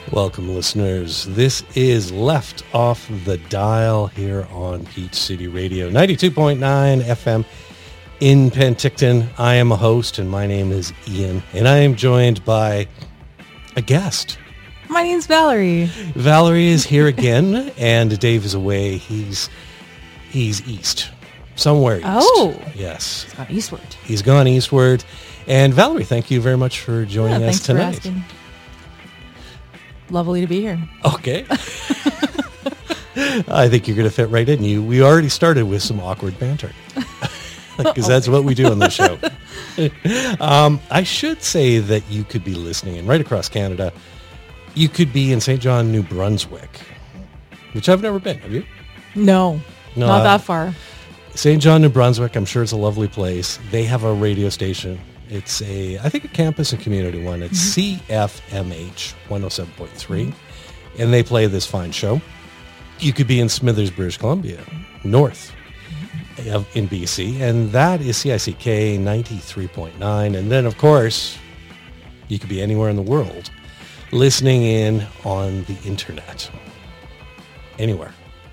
Welcome, listeners. This is Left Off the Dial here on Peach City Radio, 92.9 FM in Penticton. I am a host, and my name is Ian, and I am joined by a guest. My name's Valerie. Valerie is here again, and Dave is away. He's east, somewhere east. Oh. Yes. He's gone eastward. He's gone eastward. And Valerie, thank you very much for joining us thanks tonight. for asking. Lovely to be here. Okay. I think you're going to fit right in. We already started with some awkward banter because that's what we do on this show. I should say that you could be listening in right across Canada. You could be in St. John, New Brunswick, which I've never been. Have you? No, not that far. St. John, New Brunswick, I'm sure it's a lovely place. They have a radio station. It's I think a campus and community one. It's CFMH 107.3, and they play this fine show. You could be in Smithers, British Columbia, north in BC, and that is CICK 93.9. And then, of course, you could be anywhere in the world listening in on the internet. Anywhere.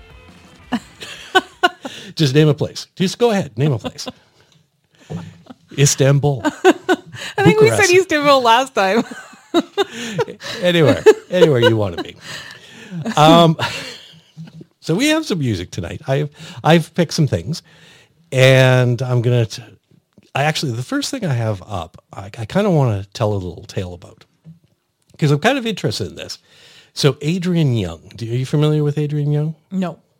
Just name a place. Just go ahead. Name a place. Istanbul. I think we said Istanbul last time. Anywhere you want to be. So we have some music tonight. I've picked some things, and I'm gonna. The first thing I have up, I kind of want to tell a little tale about, because I'm kind of interested in this. So Adrian Young, are you familiar with Adrian Young? No.